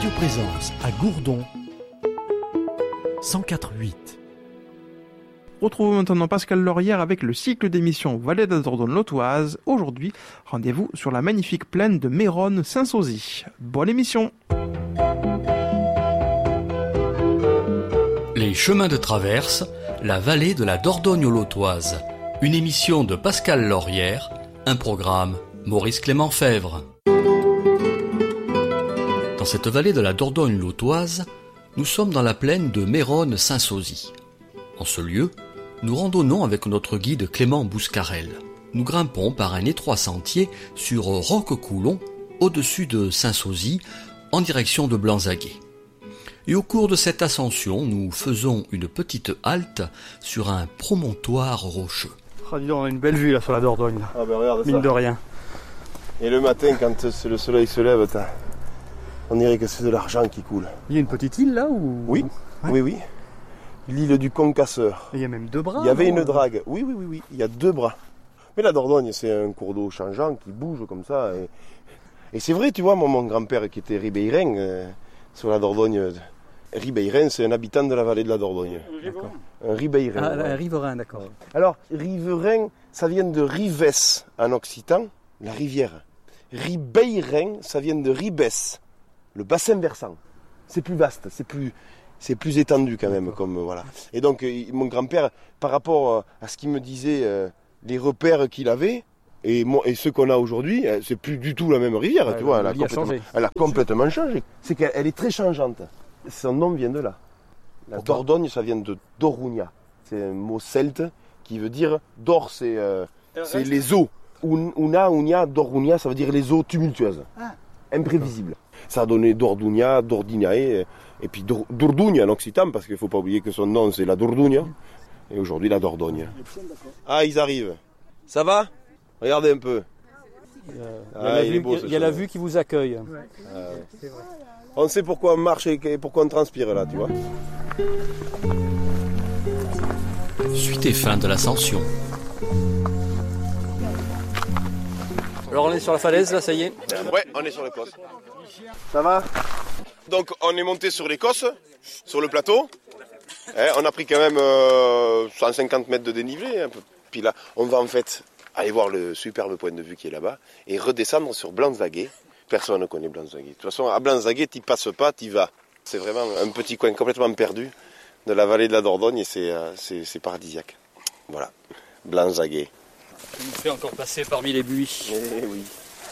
Radio Présence à Gourdon 104.8. Retrouvons maintenant Pascal Laurière avec le cycle d'émissions Vallée de la Dordogne-Lautoise. Aujourd'hui, rendez-vous sur la magnifique plaine de Méronne-Saint-Sozy. Bonne émission. Les chemins de traverse, la vallée de la Dordogne-Lautoise. Une émission de Pascal Laurière, un programme Maurice Clément Fèvre. Dans cette vallée de la Dordogne-Lautoise, nous sommes dans la plaine de Méronne-Saint-Sozy. En ce lieu, nous randonnons avec notre guide Clément Bouscarel. Nous grimpons par un étroit sentier sur Roquecoulon, au-dessus de Saint-Sozy, en direction de Blanzaguet. Et au cours de cette ascension, nous faisons une petite halte sur un promontoire rocheux. Oh, dis donc, on a une belle vue là sur la Dordogne. Là. Ah ben regarde mine ça. de rien. Et le matin, quand le soleil se lève, on dirait que c'est de l'argent qui coule. Il y a une petite île là ou... Oui, ouais. oui. L'île du Concasseur. Et il y a même 2 bras. Il y avait non une drague. Oui. Il y a 2 bras. Mais la Dordogne, c'est un cours d'eau changeant qui bouge comme ça. Et c'est vrai, tu vois, mon grand-père qui était ribéirain sur la Dordogne. Ribéirain, c'est un habitant de la vallée de la Dordogne. Un ribéirain. Ah, ouais. un riverain, d'accord. Alors, riverain, ça vient de rives en occitan, la rivière. Ribéirain, ça vient de ribes, le bassin versant. C'est plus vaste, c'est plus étendu quand même. Comme, voilà. Et donc, mon grand-père, par rapport à ce qu'il me disait, les repères qu'il avait, et ceux qu'on a aujourd'hui, c'est plus du tout la même rivière, Ouais, tu vois. Elle a complètement changé. C'est qu'elle est très changeante. Son nom vient de là. La Dordogne, ça vient de Dorugna. C'est un mot celte qui veut dire Dor, c'est les eaux. Unia, Dorugna, ça veut dire les eaux tumultueuses, imprévisibles. Ça a donné Dordunia, Dordignae, et puis Dordogne en occitan, parce qu'il ne faut pas oublier que son nom c'est la Dordogne, et aujourd'hui la Dordogne. Ah, ils arrivent. Ça va ? Regardez un peu. Il y a la vue qui vous accueille. Ouais. On sait pourquoi on marche et pourquoi on transpire là, tu vois. Suite et fin de l'ascension. Alors on est sur la falaise là, ça y est. Ouais, on est sur l'Écosse. Ça va ? Donc on est monté sur l'Écosse, sur le plateau. On a pris quand même 150 mètres de dénivelé. Un peu. Puis là, on va en fait aller voir le superbe point de vue qui est là-bas et redescendre sur Blanzaguet. Personne ne connaît Blanzaguet. De toute façon, à Blanzaguet, tu passes pas, tu y vas. C'est vraiment un petit coin complètement perdu de la vallée de la Dordogne et c'est paradisiaque. Voilà, Blanzaguet. Ça nous fait encore passer parmi les buis. Eh oui.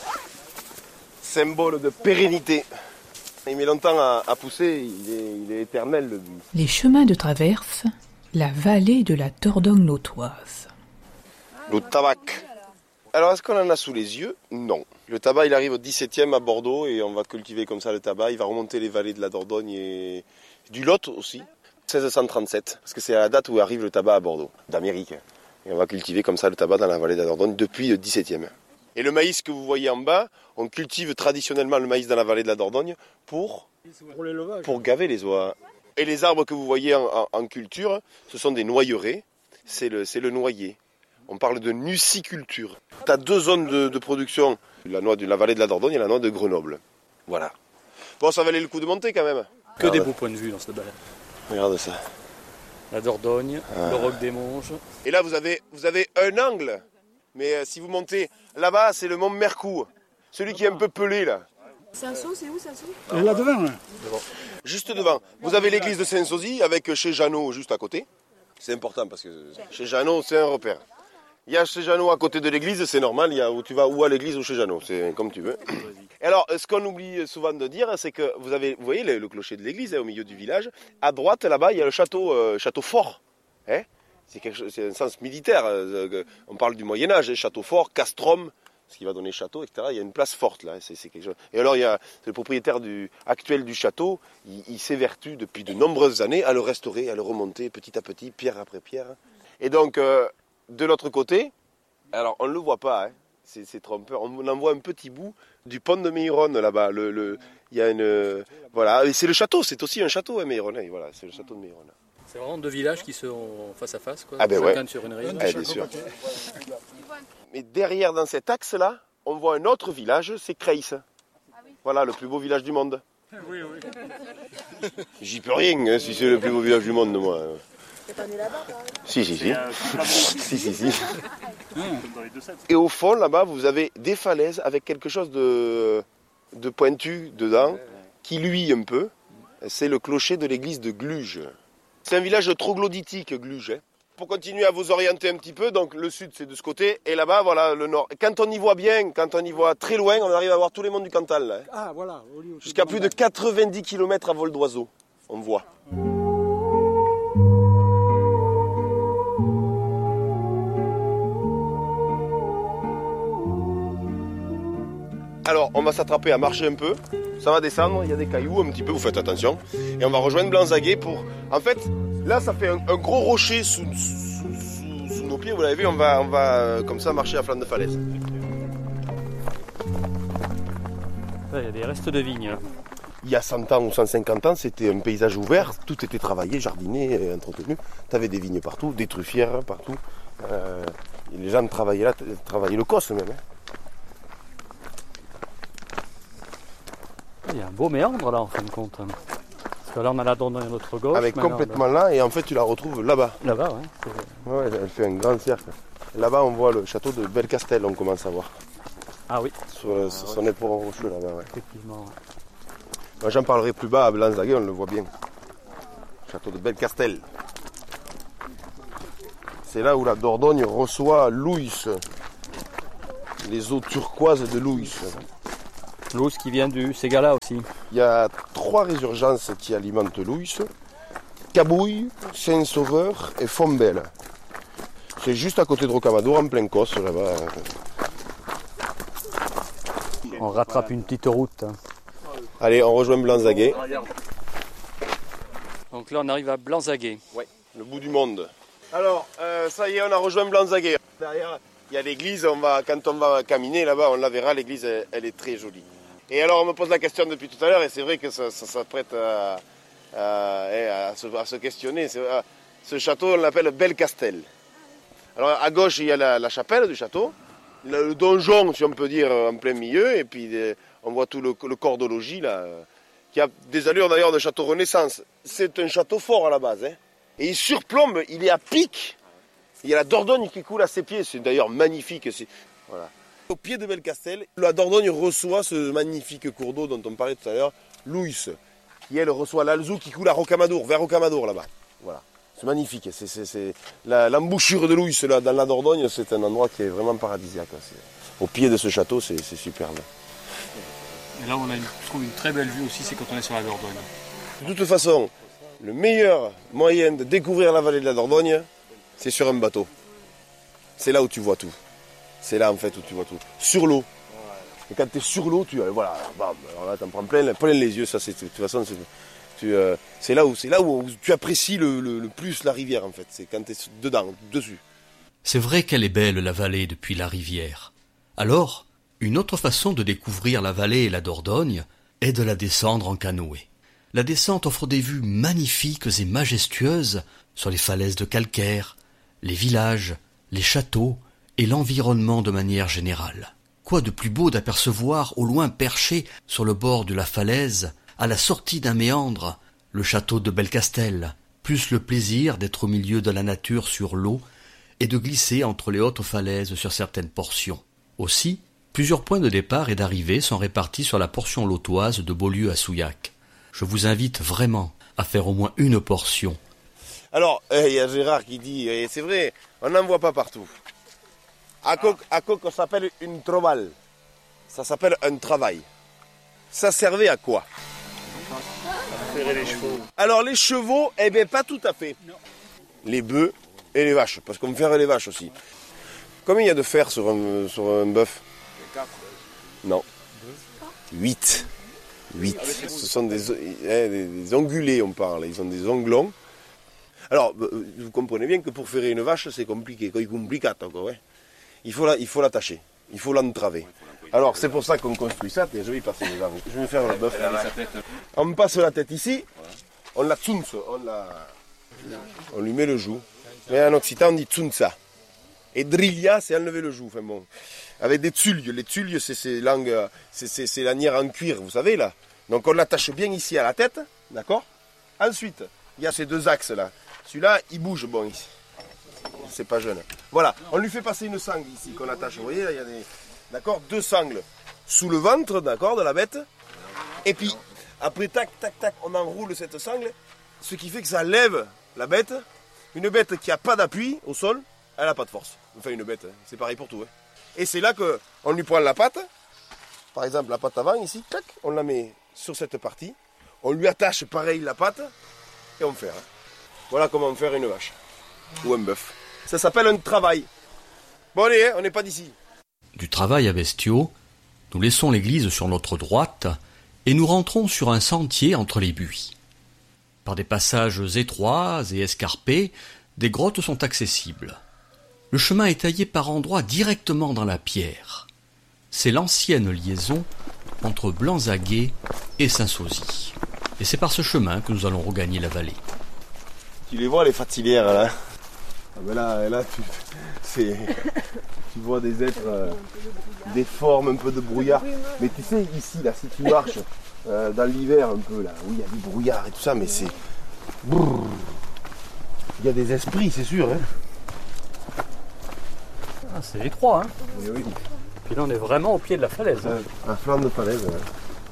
Symbole de pérennité. Il met longtemps à pousser, il est éternel le buis. Les chemins de traverse, la vallée de la Dordogne-Lautoise. Le tabac. Alors, est-ce qu'on en a sous les yeux ? Non. Le tabac, il arrive au 17e à Bordeaux et on va cultiver comme ça le tabac. Il va remonter les vallées de la Dordogne et du Lot aussi. 1637, parce que c'est à la date où arrive le tabac à Bordeaux, d'Amérique. Et on va cultiver comme ça le tabac dans la vallée de la Dordogne depuis le 17e. Et le maïs que vous voyez en bas, on cultive traditionnellement le maïs dans la vallée de la Dordogne pour gaver les oies. Et les arbres que vous voyez en culture, ce sont des noyerets, c'est le noyer. On parle de nuciculture. Tu as 2 zones de production, la noix de la vallée de la Dordogne et la noix de Grenoble. Voilà. Bon, ça valait le coup de monter quand même. Que des beaux points de vue dans cette balade. Regarde ça. La Dordogne, le Roc des Monges. Et là, vous avez un angle. Mais si vous montez là-bas, c'est le mont Mercou. Celui qui est un peu pelé là. Saint-Saul, c'est où Saint-Saul ? Là devant. Hein. Juste devant. Vous avez l'église de Saint-Sozy avec chez Jeannot juste à côté. C'est important parce que chez Jeannot, c'est un repère. Il y a chez Jeannot à côté de l'église, c'est normal, il y a où tu vas ou à l'église ou chez Jeannot, c'est comme tu veux. Et alors, ce qu'on oublie souvent de dire, c'est que vous voyez le clocher de l'église au milieu du village. À droite, là-bas, il y a le château fort. C'est un sens militaire. On parle du Moyen-Âge, château fort, castrum, ce qui va donner château, etc. Il y a une place forte là. C'est quelque chose. Et alors, il y a le propriétaire actuel du château, il s'évertue depuis de nombreuses années à le restaurer, à le remonter petit à petit, pierre après pierre. Et donc, de l'autre côté, alors on ne le voit pas, c'est trompeur, on en voit un petit bout du pont de Méronne là-bas. Il y a voilà, et c'est le château, c'est aussi un château, Méronne. Voilà, c'est le château de Méronne. C'est vraiment 2 villages qui sont face à face, quoi. Ah ben chacun ouais. sur une rive. Bien sûr. Mais derrière, dans cet axe-là, on voit un autre village, c'est Creil. Voilà, le plus beau village du monde. Oui. J'y peux rien, hein, si c'est le plus beau village du monde, moi. T'es pas né là-bas, toi? Si. Si. Et au fond, là-bas, vous avez des falaises avec quelque chose de pointu dedans, qui luit un peu. C'est le clocher de l'église de Gluge. C'est un village troglodytique, Gluge. Hein. Pour continuer à vous orienter un petit peu, donc le sud c'est de ce côté, et là-bas, voilà, le nord. Quand on y voit bien, quand on y voit très loin, on arrive à voir tous les monts du Cantal. Là, hein. Ah, voilà. Jusqu'à plus de 90 km à vol d'oiseau, on voit. Alors, on va s'attraper à marcher un peu. Ça va descendre, il y a des cailloux un petit peu, vous faites attention. Et on va rejoindre Blanzaguet pour... En fait, là, ça fait un gros rocher sous nos pieds. Vous l'avez vu, on va comme ça marcher à flanc de falaise. Il y a des restes de vignes. Là. Il y a 100 ans ou 150 ans, c'était un paysage ouvert. Tout était travaillé, jardiné, entretenu. Tu avais des vignes partout, des truffières partout. Les gens travaillaient là, travaillaient le cos même. Hein. Il y a un beau méandre là en fin de compte. Parce que là on a la Dordogne à notre gauche. Avec complètement là, et en fait tu la retrouves là-bas. Là-bas, ouais. Ouais, elle fait un grand cercle. Là-bas on voit le château de Belcastel, on commence à voir. Ah oui. Sur son éperon rocheux là-bas, ouais. Effectivement. Ouais. Moi j'en parlerai plus bas à Blanzaguet, on le voit bien. Château de Belcastel. C'est là où la Dordogne reçoit Louis. Les eaux turquoises de Louis. L'eau qui vient du Ségala aussi. Il y a 3 résurgences qui alimentent Louis. Cabouille, Saint-Sauveur et Fombelle. C'est juste à côté de Rocamadour, en plein Cos, là-bas. On rattrape une petite route. Allez, on rejoint Blanzaguet. Donc là on arrive à Blanzaguet. Ouais, le bout du monde. Alors, ça y est, on a rejoint Blanzaguet. Derrière, il y a l'église, quand on va caminer là-bas, on la verra, l'église, elle est très jolie. Et alors, on me pose la question depuis tout à l'heure, et c'est vrai que ça s'apprête à se questionner. Ce château, on l'appelle Belcastel. Alors, à gauche, il y a la chapelle du château, le donjon, si on peut dire, en plein milieu, et puis on voit tout le corps de logis, là, qui a des allures d'ailleurs de château Renaissance. C'est un château fort à la base, hein. Et il surplombe, il est à pic. Il y a la Dordogne qui coule à ses pieds, c'est d'ailleurs magnifique. Voilà. Au pied de Belcastel, la Dordogne reçoit ce magnifique cours d'eau dont on parlait tout à l'heure, Louis, qui elle reçoit l'Alzou qui coule à Rocamadour, vers Rocamadour là-bas. Voilà. C'est magnifique. C'est l'embouchure de Louis là, dans la Dordogne, c'est un endroit qui est vraiment paradisiaque. Au pied de ce château, c'est superbe. Et là, on trouve une très belle vue aussi, c'est quand on est sur la Dordogne. De toute façon, le meilleur moyen de découvrir la vallée de la Dordogne, c'est sur un bateau. C'est là où tu vois tout. C'est là en fait où tu vois tout. Sur l'eau. Et quand tu es sur l'eau, voilà, bam, alors là tu en prends plein les yeux. Ça, de toute façon, c'est là où tu apprécies le plus la rivière en fait. C'est quand tu es dedans, dessus. C'est vrai qu'elle est belle la vallée depuis la rivière. Alors, une autre façon de découvrir la vallée et la Dordogne est de la descendre en canoë. La descente offre des vues magnifiques et majestueuses sur les falaises de calcaire, les villages, les châteaux et l'environnement de manière générale. Quoi de plus beau d'apercevoir au loin perché sur le bord de la falaise, à la sortie d'un méandre, le château de Belcastel, plus le plaisir d'être au milieu de la nature sur l'eau et de glisser entre les hautes falaises sur certaines portions. Aussi, plusieurs points de départ et d'arrivée sont répartis sur la portion lotoise de Beaulieu à Souillac. Je vous invite vraiment à faire au moins une portion. Alors, il y a Gérard qui dit, et c'est vrai, on n'en voit pas partout. À Coq, on s'appelle une trovale. Ça s'appelle un travail. Ça servait à quoi? Ferrer les chevaux. Alors les chevaux, eh bien pas tout à fait. Non. Les bœufs et les vaches, parce qu'on ferre les vaches aussi. Combien il y a de fer sur un bœuf? 4. Non. 8. 8. Ce sont des ongulés, on parle. Ils ont des onglons. Alors, vous comprenez bien que pour ferrer une vache, c'est compliqué. C'est complicato, quoi, ouais. Il faut l'attacher. Il faut l'entraver. Alors, c'est pour ça qu'on construit ça. Et je vais y passer les dents. Je vais faire le bœuf. On passe la tête ici. On la tsunce. On lui met le joug. Mais en occitan, on dit tsunsa. Et drillia, c'est enlever le joug. Enfin bon. Avec des tulles. Les tulles, c'est lanières en cuir, vous savez, là. Donc on l'attache bien ici à la tête, d'accord? Ensuite, il y a ces deux axes là. Celui-là, il bouge, bon, ici. C'est pas jeune. Voilà, on lui fait passer une sangle ici qu'on attache. Vous voyez, là, il y a des... D'accord, 2 sangles sous le ventre, d'accord, de la bête. Et puis, après, tac, tac, tac, on enroule cette sangle, ce qui fait que ça lève la bête. Une bête qui n'a pas d'appui au sol, elle n'a pas de force. Enfin, une bête, c'est pareil pour tout. Hein. Et c'est là qu'on lui prend la patte. Par exemple, la patte avant, ici, tac, on la met sur cette partie. On lui attache, pareil, la patte, et on fait. Hein. Voilà comment faire une vache ou un bœuf. Ça s'appelle un travail. Bon, allez, hein, on n'est pas d'ici. Du travail à bestiaux, nous laissons l'église sur notre droite et nous rentrons sur un sentier entre les buis. Par des passages étroits et escarpés, des grottes sont accessibles. Le chemin est taillé par endroits directement dans la pierre. C'est l'ancienne liaison entre Blanzaguet et Saint-Sauzy. Et c'est par ce chemin que nous allons regagner la vallée. Tu les vois les fatilières là? Ah ben là tu vois des êtres, des formes, un peu de brouillard. Mais tu sais, ici, là, si tu marches dans l'hiver un peu, là, où il y a du brouillard et tout ça, mais c'est... Il y a des esprits, c'est sûr. Hein. Ah, c'est étroit, hein. Oui. Puis là, on est vraiment au pied de la falaise. Un flanc de falaise. Ouais.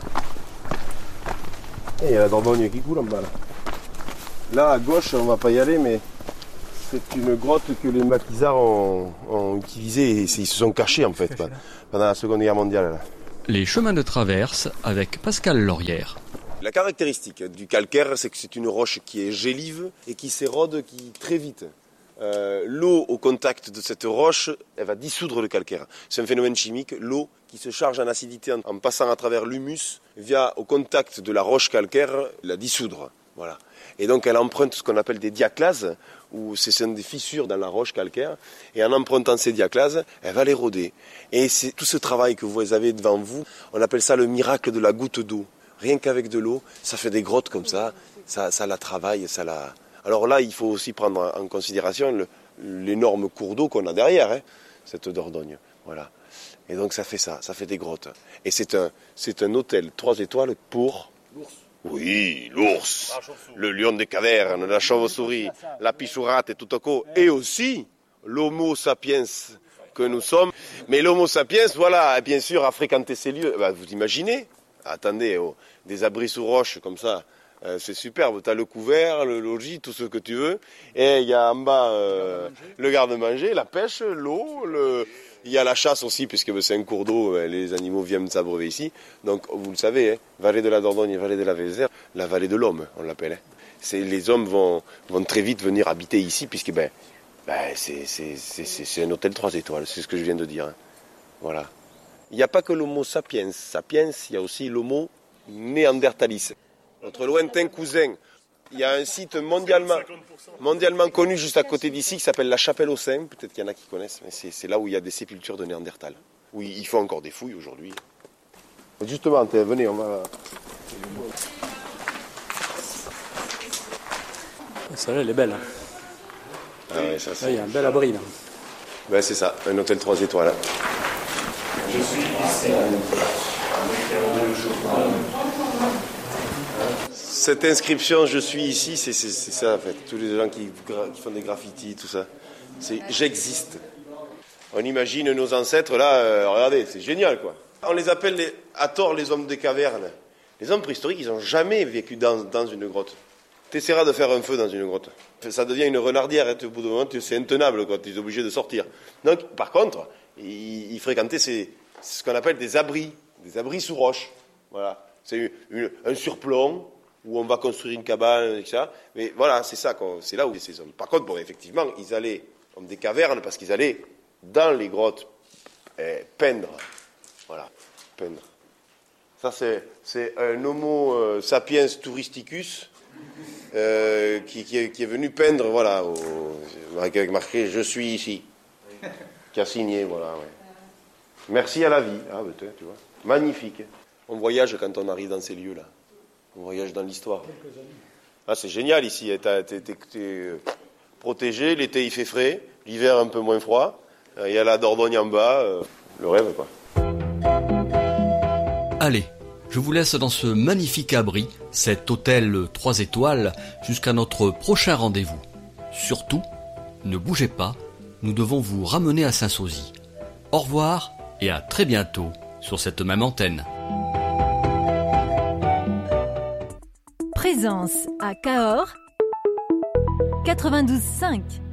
Et il y a la Dordogne qui coule en bas, là. Là, à gauche, on va pas y aller, mais... C'est une grotte que les maquisards ont utilisée et ils se sont cachés en fait pendant la Seconde Guerre mondiale. Là. Les chemins de traverse avec Pascal Laurière. La caractéristique du calcaire, c'est que c'est une roche qui est gélive et qui s'érode très vite. L'eau au contact de cette roche, elle va dissoudre le calcaire. C'est un phénomène chimique, l'eau qui se charge en acidité en passant à travers l'humus, vient au contact de la roche calcaire la dissoudre. Voilà. Et donc elle emprunte ce qu'on appelle des diaclases, où ce sont des fissures dans la roche calcaire, et en empruntant ces diaclases, elle va l'éroder. Et c'est tout ce travail que vous avez devant vous, on appelle ça le miracle de la goutte d'eau. Rien qu'avec de l'eau, ça fait des grottes comme ça la travaille, ça la... Alors là, il faut aussi prendre en considération l'énorme cours d'eau qu'on a derrière, hein, cette Dordogne. Voilà. Et donc ça fait des grottes. Et c'est un hôtel 3 étoiles pour... L'ours. Oui, l'ours, le lion des cavernes, la chauve-souris, la pichourate et tout à coup, et aussi l'homo sapiens que nous sommes. Mais l'homo sapiens, voilà, bien sûr, a fréquenté ces lieux. Ben, vous imaginez, attendez, des abris sous roche comme ça, c'est superbe. Tu as le couvert, le logis, tout ce que tu veux. Et il y a en bas le garde-manger, la pêche, l'eau, il y a la chasse aussi, puisque c'est un cours d'eau, les animaux viennent s'abreuver ici. Donc, vous le savez, hein, vallée de la Dordogne et vallée de la Vézère, la vallée de l'homme, on l'appelle. Hein. Les hommes vont très vite venir habiter ici, puisque c'est un hôtel 3 étoiles, c'est ce que je viens de dire. Hein. Voilà. Il n'y a pas que l'homo sapiens. Sapiens, il y a aussi l'homo néandertalis. Notre lointain cousin. Il y a un site mondialement connu juste à côté d'ici qui s'appelle la Chapelle aux Saints. Peut-être qu'il y en a qui connaissent, mais c'est là où il y a des sépultures de Néandertal. Où ils font encore des fouilles aujourd'hui. Justement, venez, on va... Celle-là, elle est belle. Ah ouais, ça, là, il y a un bel abri. Là. Ben, c'est ça, un hôtel 3 étoiles. Je suis ici. Cette inscription, je suis ici, c'est ça en fait. Tous les gens qui font des graffitis, tout ça. C'est j'existe. On imagine nos ancêtres là, regardez, c'est génial quoi. On les appelle à tort les hommes des cavernes. Les hommes préhistoriques, ils n'ont jamais vécu dans une grotte. Tu essaieras de faire un feu dans une grotte. Ça devient une renardière, hein. Au bout d'un moment, c'est intenable, quoi. Tu es obligé de sortir. Donc, par contre, ils fréquentaient ce qu'on appelle des abris sous roche. Voilà. C'est un surplomb où on va construire une cabane, etc. Mais voilà, c'est ça, c'est là où ces hommes. Par contre, bon, effectivement, ils allaient dans des cavernes parce qu'ils allaient dans les grottes peindre. Voilà, peindre. Ça, c'est un homo sapiens touristicus qui est venu peindre, voilà, avec marqué « Je suis ici », qui a signé, voilà. Ouais. Merci à la vie. Ah, ben, tu vois. Magnifique. On voyage quand on arrive dans ces lieux-là. On voyage dans l'histoire. Ah, c'est génial ici. T'es protégé, l'été il fait frais, l'hiver un peu moins froid. Il y a la Dordogne en bas. Le rêve, quoi. Allez, Je vous laisse dans ce magnifique abri, cet hôtel 3 étoiles, jusqu'à notre prochain rendez-vous. Surtout, ne bougez pas, nous devons vous ramener à Saint-Sozy. Au revoir et à très bientôt sur cette même antenne. Présence à Cahors 92.5.